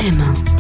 FM.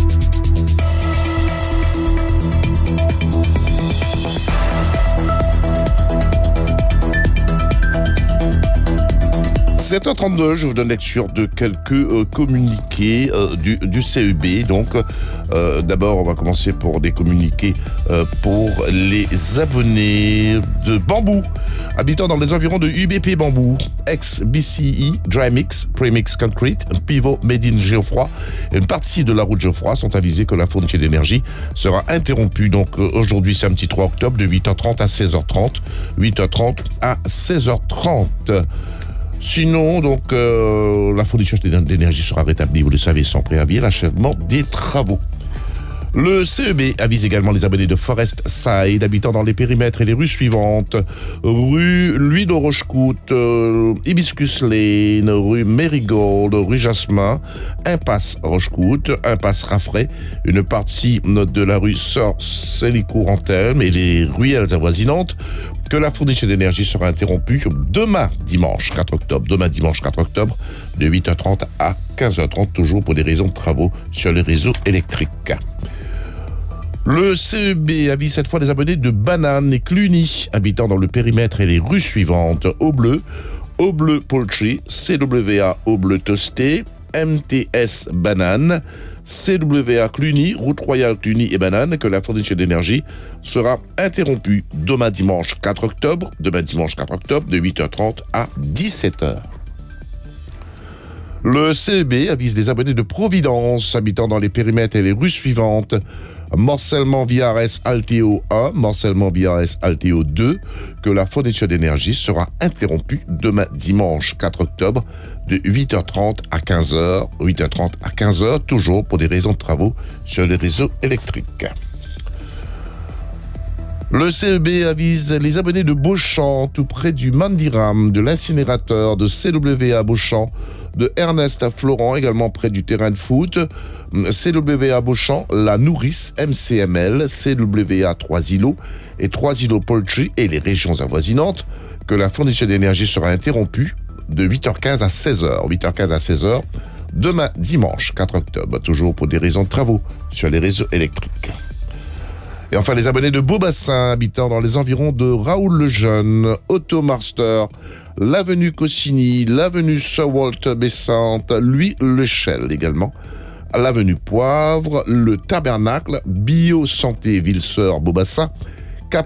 7h32, je vous donne lecture de quelques communiqués du CEB. Donc, d'abord, on va commencer pour des communiqués pour les abonnés de Bambou, habitant dans les environs de UBP Bambou, ex-BCE, Dry Mix, Premix Concrete, Pivot Made in Geoffroy et une partie de la route Geoffroy sont avisés que la fourniture d'énergie sera interrompue. Donc, aujourd'hui, samedi 3 octobre, de 8h30 à 16h30. 8h30 à 16h30. Sinon, donc, la fourniture d'énergie sera rétablie, vous le savez, sans préavis, l'achèvement des travaux. Le CEB avise également les abonnés de Forest Side, habitant dans les périmètres et les rues suivantes. Rue Louis de Rochecoute, Hibiscus Lane, rue Marigold, rue Jasmin, impasse Rochecoute, impasse Raffray, une partie de la rue Sœur Célicourt-Antelme et les ruelles avoisinantes, que la fourniture d'énergie sera interrompue demain dimanche 4 octobre, de 8h30 à 15h30, toujours pour des raisons de travaux sur les réseaux électriques. Le CEB avise cette fois les abonnés de Banane et Cluny, habitant dans le périmètre et les rues suivantes. Au Bleu Poultry, CWA Au Bleu Toasté, MTS Banane, CWA Cluny, Route Royale Cluny et Banane, que la fourniture d'énergie sera interrompue demain dimanche 4 octobre, de 8h30 à 17h. Le CEB avise les abonnés de Providence, habitant dans les périmètres et les rues suivantes. Morcellement Viares Altéo 1, Morcellement Viares Altéo 2, que la fourniture d'énergie sera interrompue demain dimanche 4 octobre de 8h30 à 15h, 8h30 à 15h, toujours pour des raisons de travaux sur les réseaux électriques. Le CEB avise les abonnés de Beauchamp, tout près du Mandiram, de l'incinérateur de CWA Beauchamp, de Ernest Florent, également près du terrain de foot, CWA Beauchamp, La Nourrice, MCML, CWA 3 îlots et 3 îlots Poultry et les régions avoisinantes, que la fourniture d'énergie sera interrompue de 8h15 à 16h. 8h15 à 16h, demain dimanche 4 octobre, toujours pour des raisons de travaux sur les réseaux électriques. Et enfin, les abonnés de Beaubassin, habitant dans les environs de Raoul-le-Jeune, Automarster, l'avenue Cossini, l'avenue Sir-Walter-Bessante, Louis-l'Echelle également, l'avenue Poivre, le Tabernacle, Bio-Santé Villeseur Beaubassin